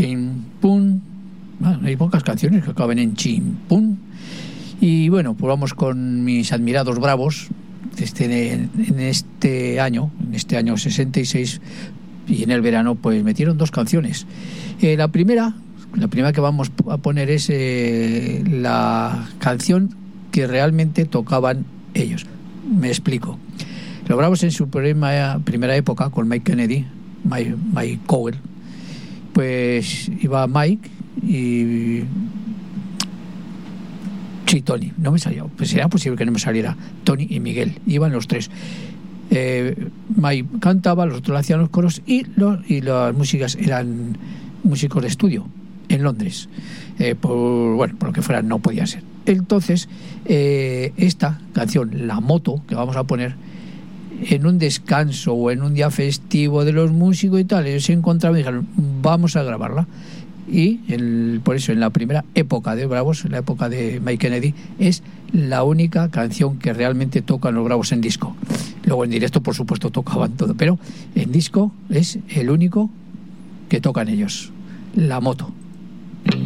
Chin Pum. Bueno, hay pocas canciones que acaben en Chin Pum. Y bueno, pues vamos con mis admirados Bravos. En este año 66, y en el verano pues metieron 2 canciones. La primera que vamos a poner es la canción que realmente tocaban ellos. Me explico. Los Bravos en su primera época con Mike Kennedy, Mike Cowell, pues iba Mike y Tony, no me salió, pues sería posible que no me saliera. Tony y Miguel, iban los 3. Mike cantaba, los otros hacían los coros y las músicas eran músicos de estudio en Londres. Por lo que fuera, no podía ser. Entonces, esta canción, La Moto, que vamos a poner en un descanso o en un día festivo de los músicos y tal, ellos se encontraban y dijeron, vamos a grabarla. Y por eso en la primera época de Bravos, en la época de Mike Kennedy, es la única canción que realmente tocan los Bravos en disco. Luego en directo por supuesto tocaban todo, pero en disco es el único que tocan ellos, La Moto.